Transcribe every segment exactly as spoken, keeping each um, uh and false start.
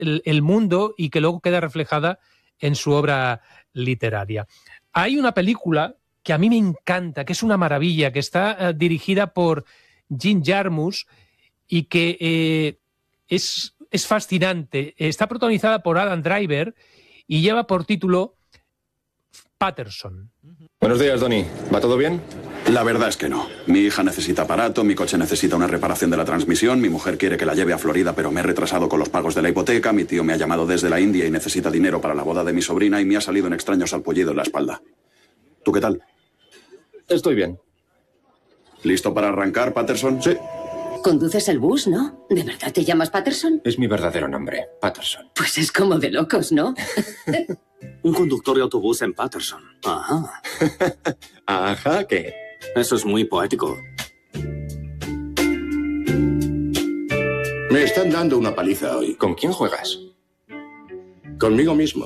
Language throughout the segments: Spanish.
el, el mundo y que luego queda reflejada en su obra literaria. Hay una película que a mí me encanta, que es una maravilla, que está eh, dirigida por Jim Jarmusch y que eh, es, es fascinante. Está protagonizada por Adam Driver y lleva por título Paterson. Buenos días, Donnie. ¿Va todo bien? La verdad es que no. Mi hija necesita aparato, mi coche necesita una reparación de la transmisión, mi mujer quiere que la lleve a Florida pero me he retrasado con los pagos de la hipoteca, mi tío me ha llamado desde la India y necesita dinero para la boda de mi sobrina y me ha salido un extraño salpullido en la espalda. ¿Tú qué tal? Estoy bien. ¿Listo para arrancar, Paterson? Sí. Conduces el bus, ¿no? ¿De verdad te llamas Paterson? Es mi verdadero nombre, Paterson. Pues es como de locos, ¿no? Un conductor de autobús en Paterson. Ajá. Ajá, ¿qué? Eso es muy poético. Me están dando una paliza hoy. ¿Con quién juegas? Conmigo mismo.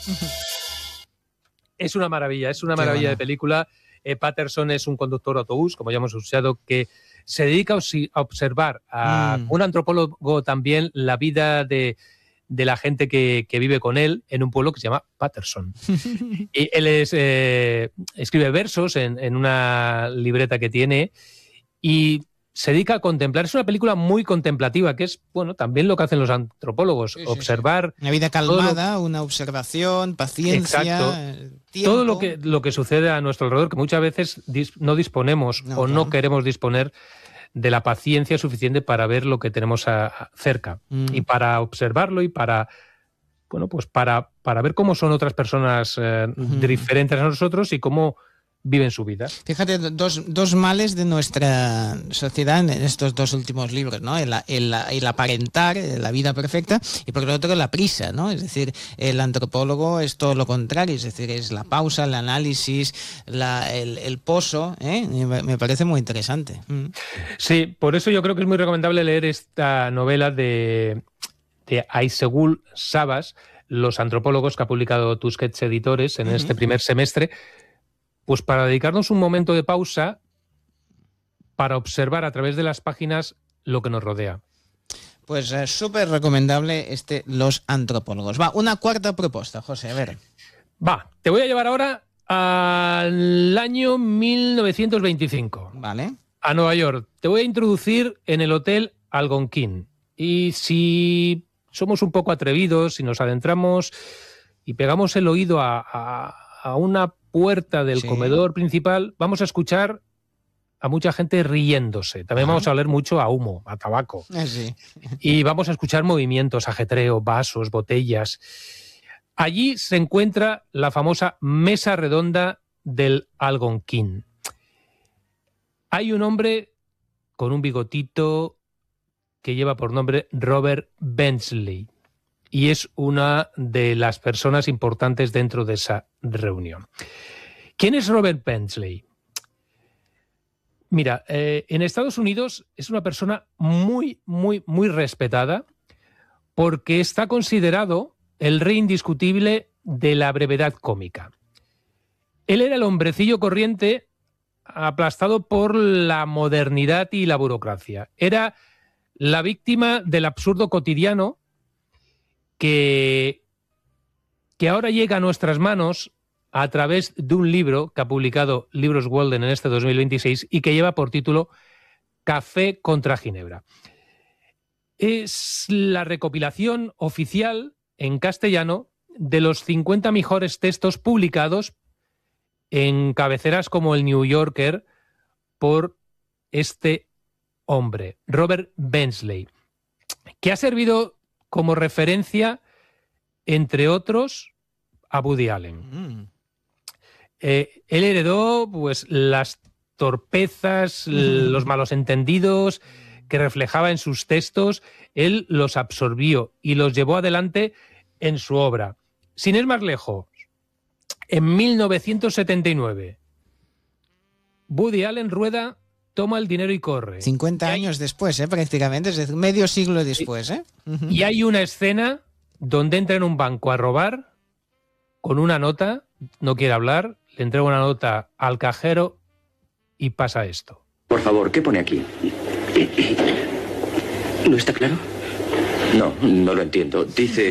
Es una maravilla, es una maravilla de película. Eh, Paterson es un conductor de autobús, como ya hemos escuchado, que se dedica a observar a mm. un antropólogo también la vida de, de la gente que, que vive con él en un pueblo que se llama Paterson. Y él es, eh, escribe versos en, en una libreta que tiene y se dedica a contemplar. Es una película muy contemplativa, que es, bueno, también lo que hacen los antropólogos, sí, sí, observar... Sí. Una vida calmada, lo... una observación, paciencia... Exacto. Tiempo. Todo lo que, lo que sucede a nuestro alrededor, que muchas veces dis, no disponemos no, o no claro. queremos disponer de la paciencia suficiente para ver lo que tenemos a, a cerca mm. y para observarlo y para... Bueno, pues para, para ver cómo son otras personas eh, mm. diferentes a nosotros y cómo viven su vida. Fíjate, dos, dos males de nuestra sociedad en estos dos últimos libros, ¿no? El, el, el aparentar la vida perfecta y por lo otro la prisa, ¿no? Es decir, el antropólogo es todo lo contrario, es decir, es la pausa, el análisis, la, el, el pozo, ¿eh? Me parece muy interesante. Mm. Sí, por eso yo creo que es muy recomendable leer esta novela de, de Aysegul Sabas, Los antropólogos, que ha publicado Tusquets Editores en uh-huh. este primer semestre, pues para dedicarnos un momento de pausa para observar a través de las páginas lo que nos rodea. Pues eh, súper recomendable este Los antropólogos. Va, una cuarta propuesta, José, a ver. Va, te voy a llevar ahora al año mil novecientos veinticinco. Vale. A Nueva York. Te voy a introducir en el Hotel Algonquin. Y si somos un poco atrevidos, si nos adentramos y pegamos el oído a, a, a una puerta del sí. comedor principal, vamos a escuchar a mucha gente riéndose. También ah. vamos a oler mucho a humo, a tabaco. Ah, sí. Y vamos a escuchar movimientos, ajetreo, vasos, botellas. Allí se encuentra la famosa mesa redonda del Algonquin. Hay un hombre con un bigotito que lleva por nombre Robert Bensley. Y es una de las personas importantes dentro de esa reunión. ¿Quién es Robert Bensley? Mira, eh, en Estados Unidos es una persona muy, muy, muy respetada porque está considerado el rey indiscutible de la brevedad cómica. Él era el hombrecillo corriente aplastado por la modernidad y la burocracia. Era la víctima del absurdo cotidiano Que, que ahora llega a nuestras manos a través de un libro que ha publicado Libros Walden en este dos mil veintiséis y que lleva por título Café contra Ginebra. Es la recopilación oficial en castellano de los cincuenta mejores textos publicados en cabeceras como el New Yorker por este hombre, Robert Bensley, que ha servido como referencia, entre otros, a Woody Allen. Mm. Eh, él heredó pues, las torpezas, mm. los malos entendidos que reflejaba en sus textos. Él los absorbió y los llevó adelante en su obra. Sin ir más lejos, en mil novecientos setenta y nueve, Woody Allen rueda Toma el dinero y corre. cincuenta hay... años después, ¿eh? Prácticamente, es decir, medio siglo después. ¿eh? Uh-huh. Y hay una escena donde entra en un banco a robar con una nota, no quiere hablar, le entrega una nota al cajero y pasa esto. Por favor, ¿qué pone aquí? ¿No está claro? No, no lo entiendo. Dice...